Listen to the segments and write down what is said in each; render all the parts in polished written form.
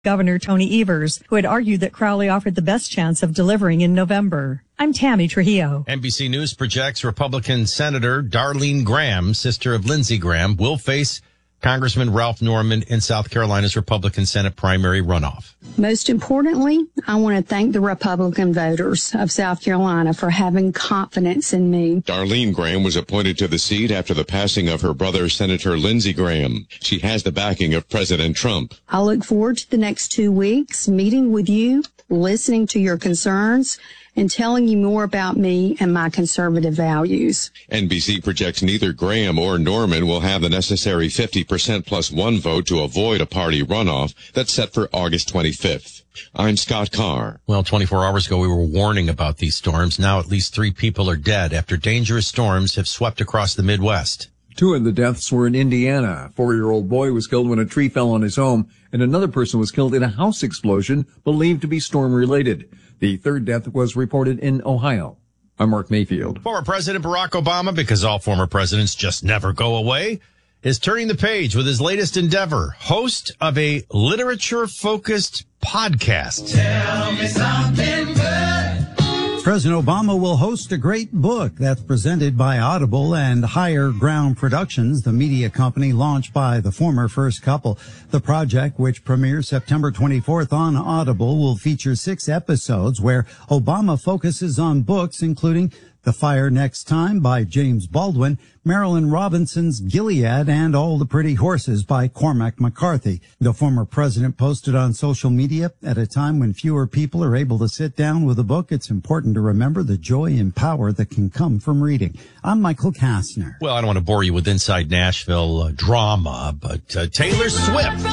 Governor Tony Evers, who had argued that Crowley offered the best chance of delivering in November. I'm Tammy Trujillo. NBC News projects Republican Senator Darlene Graham, sister of Lindsey Graham, will face Congressman Ralph Norman in South Carolina's Republican Senate primary runoff. Most importantly, I want to thank the Republican voters of South Carolina for having confidence in me. Darlene Graham was appointed to the seat after the passing of her brother, Senator Lindsey Graham. She has the backing of President Trump. I look forward to the next 2 weeks, meeting with you, listening to your concerns, and telling you more about me and my conservative values. NBC projects neither Graham or Norman will have the necessary 50% plus one vote to avoid a party runoff that's set for August 25th. I'm Scott Carr. Well, 24 hours ago, we were warning about these storms. Now at least 3 people are dead after dangerous storms have swept across the Midwest. 2 of the deaths were in Indiana. A 4-year-old boy was killed when a tree fell on his home, and another person was killed in a house explosion believed to be storm-related. The 3rd death was reported in Ohio. I'm Mark Mayfield. Former President Barack Obama, because all former presidents just never go away, is turning the page with his latest endeavor, host of a literature-focused podcast. Tell me something good. President Obama will host a great book that's presented by Audible and Higher Ground Productions, the media company launched by the former first couple. The project, which premieres September 24th on Audible, will feature 6 episodes where Obama focuses on books, including The Fire Next Time by James Baldwin, Marilyn Robinson's Gilead, and All the Pretty Horses by Cormac McCarthy. The former president posted on social media, at a time when fewer people are able to sit down with a book, it's important to remember the joy and power that can come from reading. I'm Michael Kastner. Well, I don't want to bore you with Inside Nashville drama, but Taylor Swift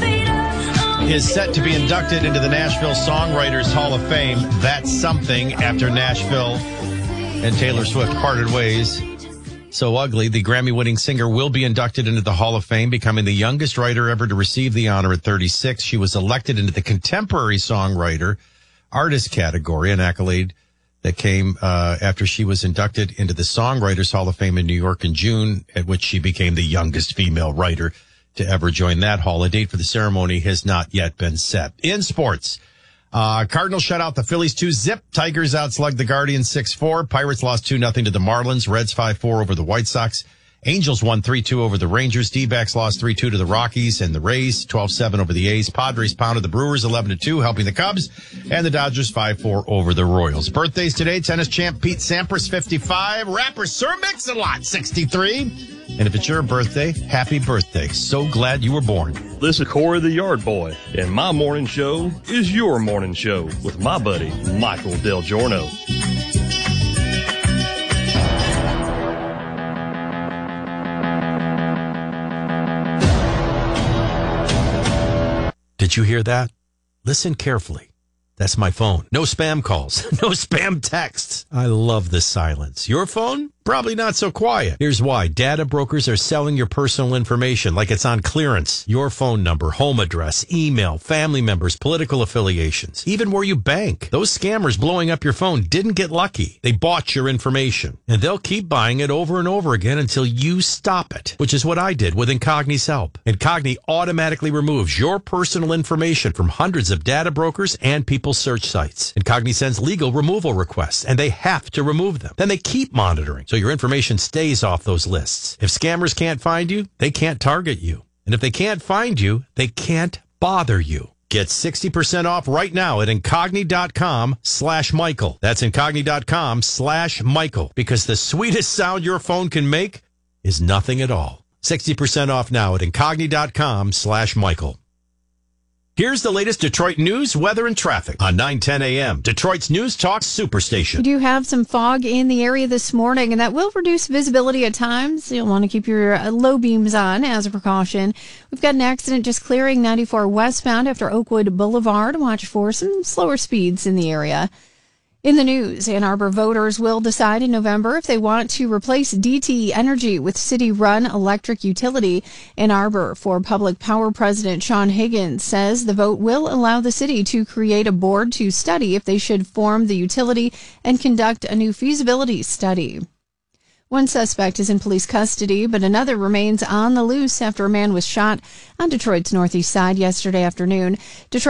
is set to be inducted into the Nashville Songwriters Hall of Fame. That's something after Nashville and Taylor Swift parted ways so ugly. The Grammy-winning singer will be inducted into the Hall of Fame, becoming the youngest writer ever to receive the honor at 36. She was elected into the Contemporary Songwriter Artist category, an accolade that came after she was inducted into the Songwriters Hall of Fame in New York in June, at which she became the youngest female writer to ever join that hall. A date for the ceremony has not yet been set. In sports, Cardinals shut out the Phillies 2-0. Tigers outslugged the Guardians 6-4. Pirates lost 2-0 to the Marlins. Reds 5-4 over the White Sox. Angels won 3-2 over the Rangers. D-backs lost 3-2 to the Rockies, and the Rays 12-7 over the A's. Padres pounded the Brewers 11-2, helping the Cubs, and the Dodgers 5-4 over the Royals. Birthdays today: tennis champ Pete Sampras 55, rapper Sir Mix-a-Lot 63. And if it's your birthday, happy birthday. So glad you were born. This is Corey the Yard Boy, and my morning show is your morning show with my buddy, Michael Del Giorno. Did you hear that? Listen carefully. That's my phone. No spam calls. No spam texts. I love the silence. Your phone? Probably not so quiet. Here's why. Data brokers are selling your personal information like it's on clearance. Your phone number, home address, email, family members, political affiliations, even where you bank. Those scammers blowing up your phone didn't get lucky. They bought your information, and they'll keep buying it over and over again until you stop it, which is what I did with Incogni's help. Incogni automatically removes your personal information from hundreds of data brokers and people's search sites. Incogni sends legal removal requests, and they have to remove them. Then they keep monitoring, so your information stays off those lists. If scammers can't find you, they can't target you. And if they can't find you, they can't bother you. Get 60% off right now at Incogni.com/Michael. That's Incogni.com/Michael. Because the sweetest sound your phone can make is nothing at all. 60% off now at Incogni.com/Michael. Here's the latest Detroit news, weather, and traffic on 9:10 a.m. Detroit's News Talk Superstation. We do have some fog in the area this morning, and that will reduce visibility at times. You'll want to keep your low beams on as a precaution. We've got an accident just clearing 94 westbound after Oakwood Boulevard. Watch for some slower speeds in the area. In the news, Ann Arbor voters will decide in November if they want to replace DTE Energy with city-run electric utility. Ann Arbor for Public Power President Sean Higgins says the vote will allow the city to create a board to study if they should form the utility and conduct a new feasibility study. One suspect is in police custody, but another remains on the loose after a man was shot on Detroit's northeast side yesterday afternoon. Detroit